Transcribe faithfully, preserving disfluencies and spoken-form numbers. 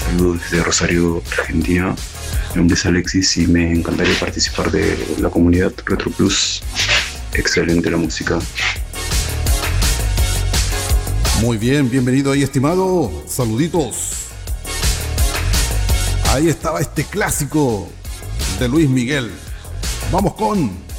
saludo desde Rosario, Argentina. Mi nombre es Alexis y me encantaría participar de la comunidad Retro Plus. Excelente la música. Muy bien, bienvenido ahí, estimado. Saluditos. Ahí estaba este clásico de Luis Miguel. Vamos con